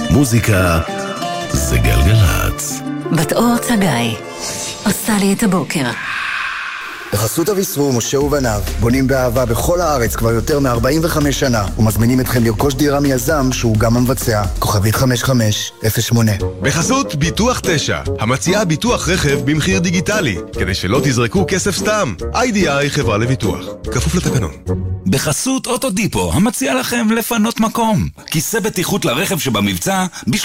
מוזיקה זה גלגלצ. בת אור צגאי עושה לי את הבוקר. בחסות אביסרור, משה ובניו, בונים באהבה בכל הארץ כבר יותר מ-45 שנה, ומזמינים אתכם לרכוש דירה מיזם שהוא גם המבצע. כוכבית 5508. בחסות ביטוח 9, המציעה ביטוח רכב במחיר דיגיטלי, כדי שלא תזרקו כסף סתם. IDI חברה לביטוח, כפוף לתקנון. בחסות אוטודיפו, המציע לכם לפנות מקום. כיסא בטיחות לרכב שבמבצע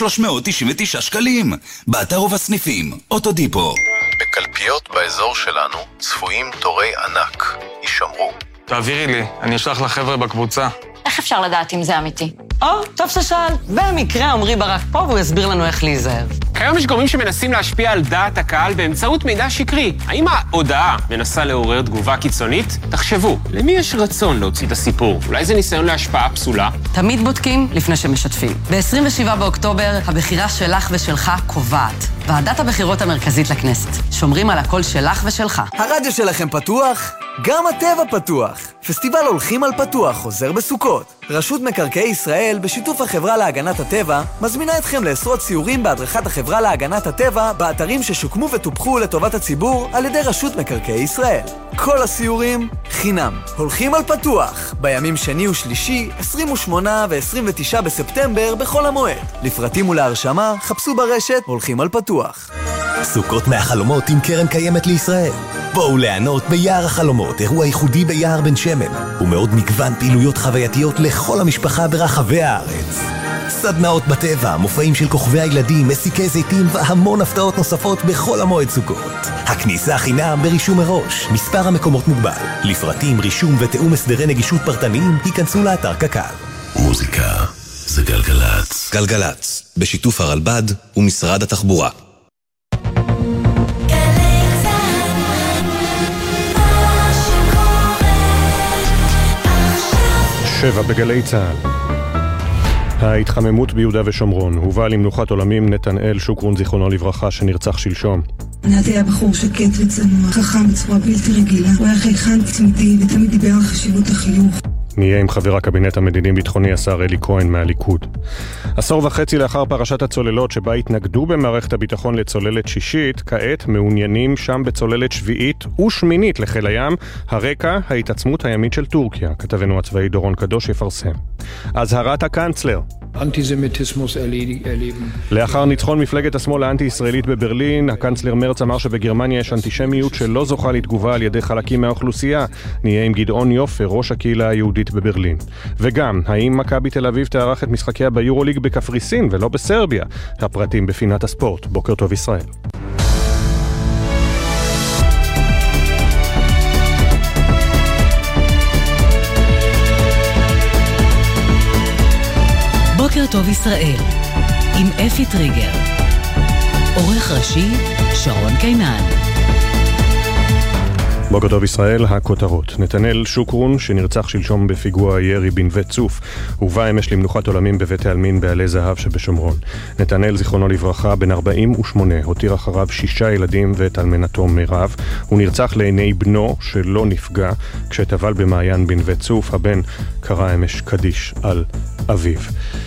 ב-399 שקלים. באתר ובסניפים, אוטודיפו. בקלפיות באזור שלנו צפויים תורי ענק. יישמרו. תעבירי לי, אני אשלח לחבר'ה בקבוצה. איך אפשר לדעת אם זה אמיתי? טוב ששאל. במקרה עמרי ברק פה והוא יסביר לנו איך להיזהר. כיום יש גורמים שמנסים להשפיע על דעת הקהל באמצעות מידע שקרי. האם ההודעה מנסה לעורר תגובה קיצונית? תחשבו, למי יש רצון להוציא את הסיפור? אולי זה ניסיון להשפעה פסולה? תמיד בודקים לפני שמשתפים. ב-27 באוקטובר הבחירה שלך ושלך קובעת. ועדת הבחירות המרכזית לכנסת. שומרים על הקול שלך ושלך. הרדיו שלכם פתוח? גם הטבע פתוח. פסטיבל הולכים על פתוח חוזר בסוכות. רשות מקרקעי ישראל בשיתוף החברה להגנת הטבע מזמינה אתכם לעשרות סיורים בהדרכת החברה להגנת הטבע באתרים ששוקמו וטופחו לטובת הציבור על ידי רשות מקרקעי ישראל. כל הסיורים חינם. הולכים על פתוח בימים שני ושלישי 28 ו-29 בספטמבר בכל המועד. לפרטים ולהרשמה חפשו ברשת הולכים על פתוח. סוכות מהחלומות עם קרן קיימת לישראל. בואו ליהנות ביער החלומות, אירוע ייחודי ביער בן שמן, ומאוד מגוון פעילויות חווייתיות לכל המשפחה ברחבי הארץ. סדנאות בטבע, מופעים של כוכבי הילדים, מסיקי זיתים והמון הפתעות נוספות בכל המועד סוכות. הכניסה חינם ברישום מראש, מספר המקומות מוגבל. לפרטים, רישום ותאום הסדרי נגישות פרטניים, היכנסו לאתר קק"ל. מוזיקה זה גלגלצ. גלגלצ, בשיתוף הרלב"ד ומשרד התחבורה. שבע בגלי צהל. ההתחממות ביהודה ושומרון. הובא למנוחת עולמים נתנאל שוקרון זיכרונו לברכה שנרצח שלשום. נתי היה בחור שקט וצנוע, חכם בצורה בלתי רגילה. הוא היה חייכן תמידי ותמיד דיבר על חשיבות החיוך. נהיה עם חבר הקבינט המדיני-ביטחוני השר אלי כהן מהליכוד. עשור וחצי לאחר פרשת הצוללות שבה התנגדו במערכת הביטחון לצוללת שישית, כעת מעוניינים שם בצוללת שביעית ושמינית לחיל הים. הרקע, ההתעצמות הימית של טורקיה. כתבנו הצבאי דורון קדוש יפרסם. אזהרת הקנצלר. אנטיזמיטיסמוס erleben. לאחר ניצחון מפלגת השמאל האנטי-ישראלית בברלין, הקנצלר מרץ אמר שבגרמניה יש אנטישמיות שלא זוכה לתגובה על ידי חלקים מהאוכלוסייה. נהיה עם גדעון יופר, ראש הקהילה היהודית בברלין. וגם, האם מכבי תל אביב תארח את משחקיה ביורוליג בקפריסין ולא בסרביה? הפרטים בפינת הספורט. בוקר טוב ישראל. בוקר טוב ישראל עם אפי טריגר, עורך ראשי שרון קינן. בוקר טוב ישראל, הכותרות. נתנאל שוקרון שנרצח שלשום בפיגוע ירי בנווה צוף, הובא אמש למנוחת עולמים בבית העלמין בעלי זהב שבשומרון. נתנאל זיכרונו לברכה בן 48 הותיר אחריו 6 ילדים ואת אלמנתו מירב. הוא נרצח לעיני בנו שלא נפגע כשטבל במעיין בנווה צוף. הבן קרא אמש קדיש על אביו.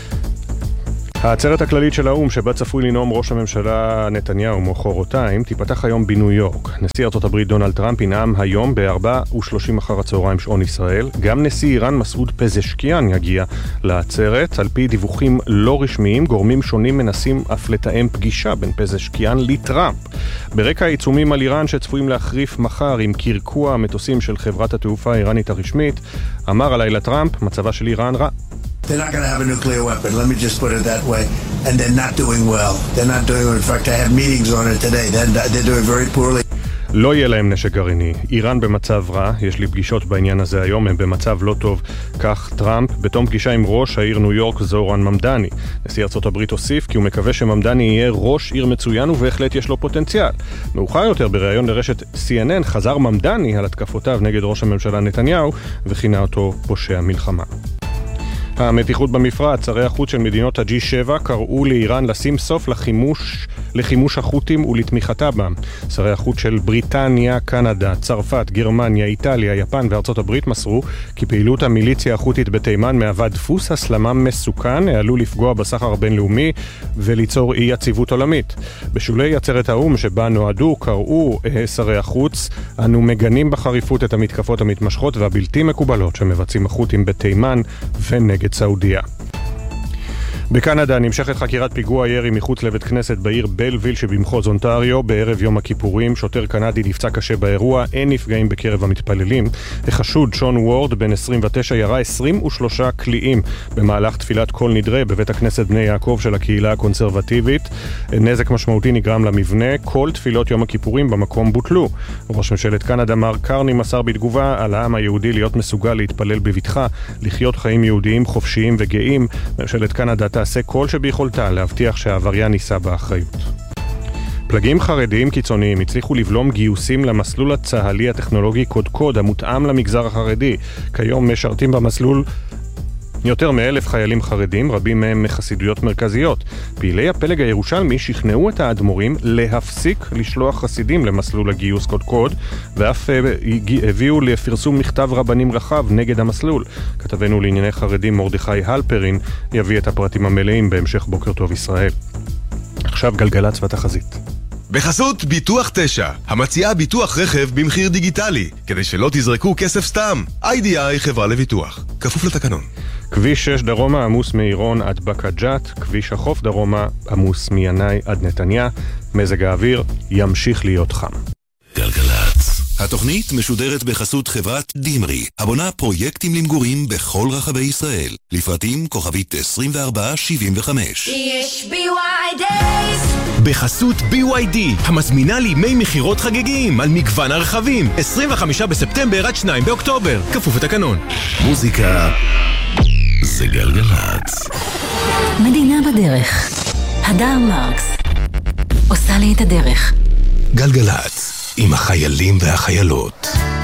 העצרת הכללית של האום שבה צפוי לנאום ראש הממשלה נתניהו מחרתיים תיפתח היום בניו יורק. נשיא ארצות הברית דונלד טראמפ ינאם היום ב-4:30 אחר הצהריים שעון ישראל. גם נשיא איראן מסעוד פזשקיאן יגיע לעצרת. על פי דיווחים לא רשמיים, גורמים שונים מנסים אף לתאם פגישה בין פזשקיאן לטראמפ. ברקע העיצומים על איראן שצפויים להחריף מחר עם קרקוע המטוסים של חברת התעופה האיראנית הרשמית, אמר הלילה טראמפ, מצבה של איראן רע. They're not going to have a nuclear weapon. Let me just put it that way. And they're not doing well. They're not doing well. In fact, I had meetings on it today. They're doing very poorly. לא יהיה להם נשק גרעיני. איראן במצב רע, יש לי פגישות בעניין הזה היום, הם במצב לא טוב. כך טראמפ, בתום פגישה עם ראש העיר ניו יורק זורן ממדני. נשיא ארצות הברית הוסיף כי הוא מקווה שממדני יהיה ראש עיר מצוין ובהחלט יש לו פוטנציאל. מאוחר יותר בריאיון לרשת CNN חזר ממדני על התקפותיו נגד ראש הממשלה נתניהו וכינה אותו פושע מלחמה. המתיחות במפרץ, שרי החוץ של מדינות ה-G7 קראו לאיראן לשים סוף לחימוש החות'ים ולתמיכתה בם. שרי החוץ של בריטניה, קנדה, צרפת, גרמניה, איטליה, יפן וארצות הברית מסרו כי פעילות המיליציה החות'ית בתימן מהווה דפוס הסלמה מסוכן, העלול לפגוע בסחר הבינלאומי וליצור אי יציבות עולמית. בשולי עצרת האו"ם שבה נועדו קראו שרי החוץ, אנו מגנים בחריפות את המתקפות המתמשכות והבלתי מקובלות שמבצעים החות'ים בתימן ונגד סעודיה. בקנדה נמשכת חקירת פיגוע ירי מחוץ לבית כנסת בעיר בלוויל שבמחוז אונטריו בערב יום הכיפורים. שוטר קנדי נפצע קשה באירוע, אין נפגעים בקרב המתפללים. החשוד שון וורד בן 29 ירה 23 קליעים במהלך תפילת כל נדרי בבית הכנסת בני יעקב של הקהילה הקונסרבטיבית. נזק משמעותי נגרם למבנה, כל תפילות יום הכיפורים במקום בוטלו. ראש ממשלת קנדה מרק קרני מסר בתגובה על העם היהודי להיות מסוגל להתפלל בבטחה, לחיות חיים יהודיים חופשיים וגאים. ממשלת קנדה תעשה כל שביכולתה להבטיח שהעבריין יישא באחריות. פלגים חרדיים קיצוניים הצליחו לבלום גיוסים למסלול הצהלי הטכנולוגי קודקוד המותאם למגזר החרדי. כיום משרתים במסלול יותר מ1,000 חיילים חרדים, רבים מהם מחסידויות מרכזיות. פעילי הפלג הירושלמי שכנעו את האדמו"רים להפסיק לשלוח חסידים למסלול הגיוס קודקוד, ואף הביאו לפרסום מכתב רבנים רחב נגד המסלול. כתבנו לענייני חרדים מרדכי הלפרין יביא את הפרטים המלאים בהמשך בוקר טוב ישראל. עכשיו גלגלצ והתחזית. בחסות ביטוח 9, המציעה ביטוח רכב במחיר דיגיטלי, כדי שלא תזרקו כסף סתם. IDI חברה לביטוח, כפוף לתקנון. כביש 6 דרומה עמוס מעירון עד בקה ג'ת, כביש החוף דרומה עמוס מינאי עד נתניה. מזג האוויר ימשיך להיות חם. גלגלצ. התוכנית משודרת בחסות חברת דימרי, הבונה פרויקטים למגורים בכל רחבי ישראל. לפרטים כוכבית 2475. יש BYD. בחסות BYD, המזמינה לימי מחירות חגיגיים על מגוון הרכבים. 25 בספטמבר עד 2 באוקטובר. כפוף לתקנון. מוזיקה זה גלגלצ. מדינה בדרך. הדר מרקס עושה לי את הדרך. גלגלצ עם החיילים והחיילות.